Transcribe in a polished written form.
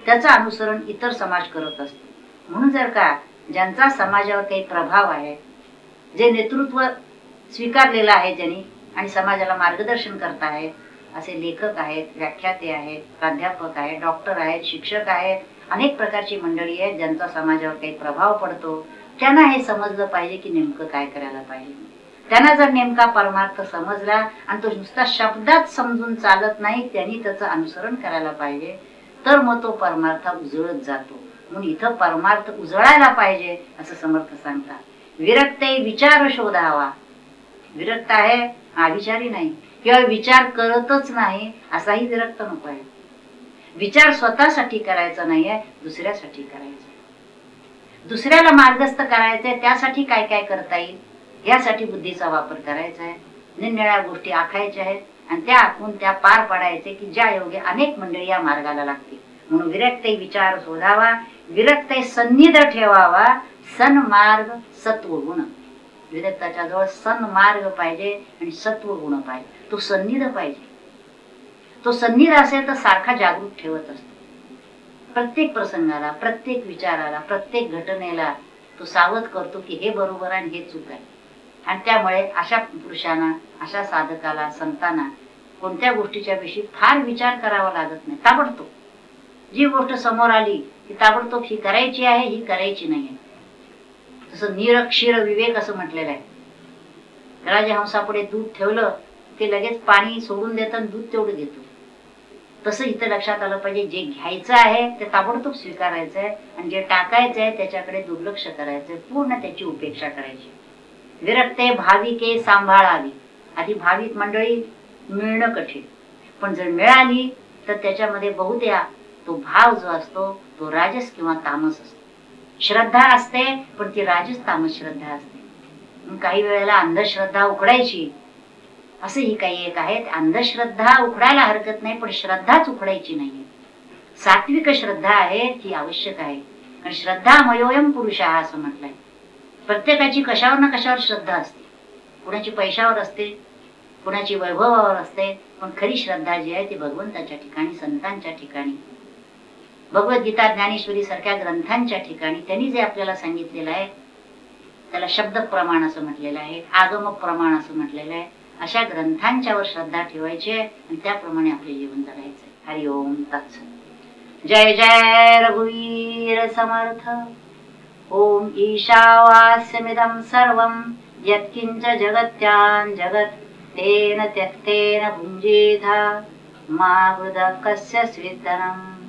त्याचं अनुसरण इतर समाज करत असतो. म्हणून जर का ज्यांचा समाजावर काही प्रभाव आहे, जे नेतृत्व स्वीकारलेलं आहे ज्यांनी आणि समाजाला मार्गदर्शन करत आहेत, असे लेखक आहेत, व्याख्याते आहेत, प्राध्यापक आहेत, डॉक्टर आहेत, शिक्षक आहेत, अनेक प्रकारची मंडळी आहेत ज्यांचा समाजावर काही प्रभाव पडतो, त्यांना हे समजलं पाहिजे की नेमकं काय करायला पाहिजे. त्यांना जर नेमका परमार्थ समजला आणि तो नुसता शब्दात समजून चालत नाही, त्यांनी त्याचं अनुसरण करायला पाहिजे, तर मग तो परमार्थ उजळत जातो. म्हणून इथं परमार्थ उजळायला पाहिजे असं समर्थ सांगतात. विरक्ते विचार शोधावा. विरक्त आहे, अविचारी नाही, किंवा विचार करतच नाही असाही विरक्त नको आहे. विचार स्वतःसाठी करायचा नाहीये, दुसऱ्यासाठी करायचा. दुसऱ्याला मार्गस्थ करायचंय, त्यासाठी काय काय करता येईल यासाठी बुद्धीचा वापर करायचा आहे. निरनिळ्या गोष्टी आखायच्या आहेत आणि त्या आखून त्या पार पाडायचे की ज्या योगे अनेक मंडळी या मार्गाला लागतील. म्हणून विरक्ते विचार शोधावा, विरक्ते सन्निध ठेवावा, सन्मार्ग सत्वगुण. विरक्ताच्या जवळ सन्मार्ग पाहिजे आणि सत्वगुण पाहिजे, तो सन्निध पाहिजे. तो सन्निध असेल तर सारखा जागृत ठेवत असतो. प्रत्येक प्रसंगाला, प्रत्येक विचाराला, प्रत्येक घटनेला तो सावध करतो की हे बरोबर आहे आणि हे चूक आहे. आणि त्यामुळे अशा पुरुषांना, अशा साधकाला, संतांना कोणत्या गोष्टीच्या विषयी फार विचार करावा लागत नाही. ताबडतोब जी गोष्ट समोर आली ती ताबडतोब ही करायची आहे, ही करायची नाही. तसं निरक्षीर विवेक असं म्हटलेलं आहे. राजहंसापुढे दूध ठेवलं ते लगेच पाणी सोडून देतं आणि दूध तेवढं घेतो. तसं इथं लक्षात आलं पाहिजे, जे घ्यायचं आहे ते ताबडतोब स्वीकारायचं आहे आणि जे टाकायचं आहे त्याच्याकडे दुर्लक्ष करायचंय, पूर्ण त्याची उपेक्षा करायची. विरक्ते भाविके सांभाळावी. आधी भाविक मंडळी मिळणं कठीण, पण जर मिळाली तर त्याच्यामध्ये बहुतेक तो भाव जो असतो तो राजस किंवा तामस असतो. श्रद्धा असते पण ती राजस तामस श्रद्धा असते. काही वेळेला अंधश्रद्धा उखडायची, असंही काही एक आहे. अंधश्रद्धा उखडायला हरकत नाही, पण श्रद्धाच उखडायची नाहीये. सात्विक श्रद्धा आहे ती आवश्यक आहे. आणि श्रद्धा मयोयम पुरुष असं म्हटलंय. प्रत्येकाची कशावर ना कशावर श्रद्धा असते. कुणाची पैशावर असते, कुणाची वैभवावर असते, पण खरी श्रद्धा जी आहे ती भगवंताच्या ठिकाणी, संतांच्या ठिकाणी, भगवद्गीता, ज्ञानेश्वरी सारख्या ग्रंथांच्या ठिकाणी त्यांनी जे आपल्याला सांगितलेलं आहे त्याला शब्द प्रमाण असं म्हटलेलं आहे, आगम प्रमाण असं म्हटलेलं आहे. अशा ग्रंथांच्यावर श्रद्धा ठेवायची आणि त्याप्रमाणे आपले जीवन जगायचे. हरि ओम तत्सत. जय जय रघुवीर समर्थ. ओम ईशावास्यमिदं सर्वं यत्किंच जगत्यां जगत् तेन त्यक्तेन भुञ्जीथा मा वृथा कस्य स्विद्धनम्.